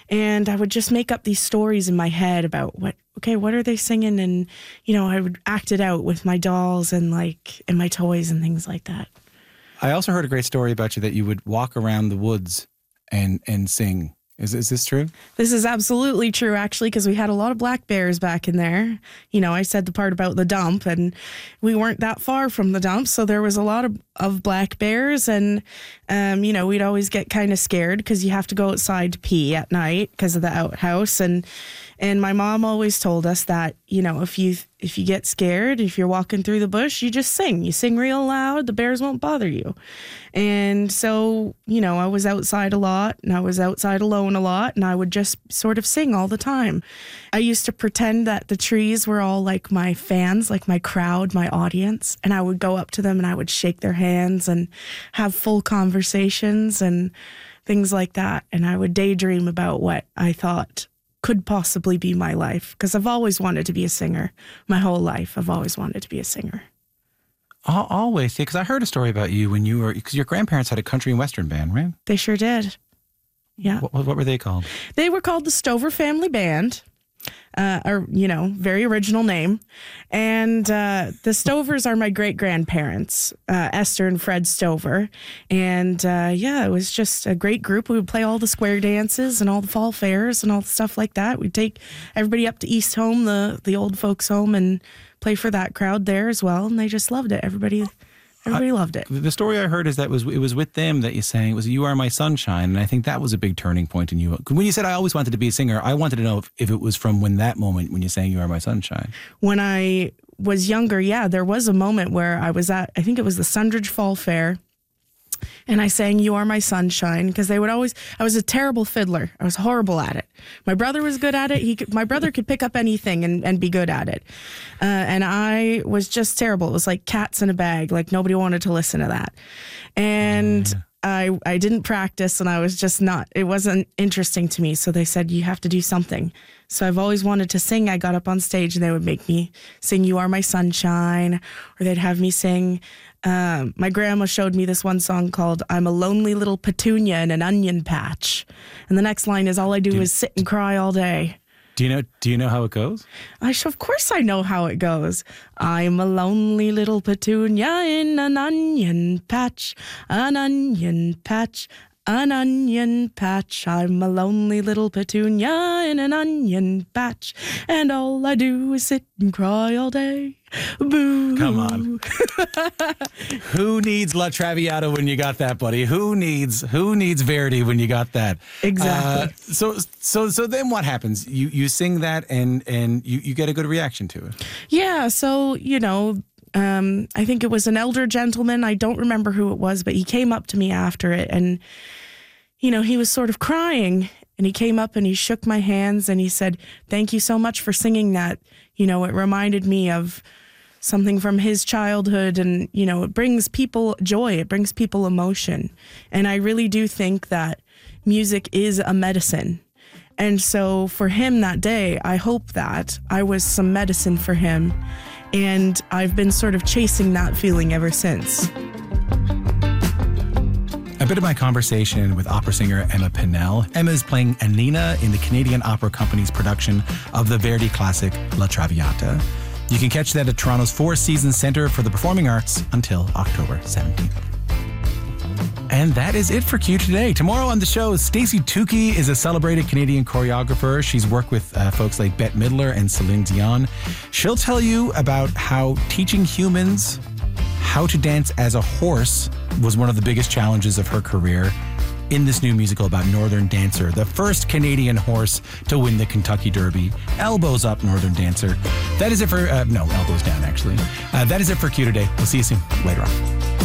And I would just make up these stories in my head about what are they singing? And, I would act it out with my dolls and my toys and things like that. I also heard a great story about you that you would walk around the woods and sing. Is this true? This is absolutely true, actually, because we had a lot of black bears back in there. I said the part about the dump, and we weren't that far from the dump, so there was a lot of black bears, and, we'd always get kind of scared because you have to go outside to pee at night because of the outhouse, and my mom always told us that, if you get scared, if you're walking through the bush, you just sing. You sing real loud, the bears won't bother you. And so, I was outside a lot, and I was outside alone a lot, and I would just sort of sing all the time. I used to pretend that the trees were all like my fans, like my crowd, my audience, and I would go up to them and I would shake their hands and have full conversations and things like that. And I would daydream about what I thought could possibly be my life, because I've always wanted to be a singer. My whole life, I've always wanted to be a singer. Always, yeah, because I heard a story about you because your grandparents had a country and western band, right? They sure did. Yeah. What were they called? They were called the Stover Family Band. Very original name. And the Stovers are my great-grandparents, Esther and Fred Stover. And it was just a great group. We would play all the square dances and all the fall fairs and all the stuff like that. We'd take everybody up to East Home, the old folks' home, and play for that crowd there as well. And they just loved it. Everybody loved it. The story I heard is that it was with them that you sang. It was "You Are My Sunshine," and I think that was a big turning point in you. When you said I always wanted to be a singer, I wanted to know if it was from that moment when you sang "You Are My Sunshine." When I was younger, there was a moment where I was at, I think it was the Sundridge Fall Fair, and I sang "You Are My Sunshine" because I was a terrible fiddler. I was horrible at it. My brother was good at it. My brother could pick up anything and be good at it. And I was just terrible. It was like cats in a bag. Like nobody wanted to listen to that. And I didn't practice, and I was just it wasn't interesting to me. So they said, you have to do something. So I've always wanted to sing. I got up on stage and they would make me sing "You Are My Sunshine," or they'd have me sing. My grandma showed me this one song called "I'm a Lonely Little Petunia in an Onion Patch." And the next line is, "All I do is sit and cry all day." Do you know how it goes? Of course I know how it goes. I'm a lonely little petunia in an onion patch, an onion patch, an onion patch. I'm a lonely little petunia in an onion patch, and all I do is sit and cry all day. Boo. Come on. Who needs La Traviata when you got that, buddy? Who needs Verdi when you got that? Exactly. So then what happens? You sing that and you get a good reaction to it. Yeah, so, I think it was an elder gentleman. I don't remember who it was, but he came up to me after it, and, he was sort of crying, and he came up and he shook my hands and he said, "Thank you so much for singing that. It reminded me of something from his childhood, and, it brings people joy. It brings people emotion." And I really do think that music is a medicine. And so for him that day, I hope that I was some medicine for him. And I've been sort of chasing that feeling ever since. A bit of my conversation with opera singer Emma Pennell. Emma is playing Annina in the Canadian Opera Company's production of the Verdi classic La Traviata. You can catch that at Toronto's Four Seasons Centre for the Performing Arts until October 17th. And that is it for Q today. Tomorrow on the show, Stacey Tukey is a celebrated Canadian choreographer. She's worked with folks like Bette Midler and Celine Dion. She'll tell you about how teaching humans how to dance as a horse was one of the biggest challenges of her career in this new musical about Northern Dancer, the first Canadian horse to win the Kentucky Derby. Elbows up, Northern Dancer. That is it for, elbows down, actually. That is it for Q today. We'll see you soon. Later on.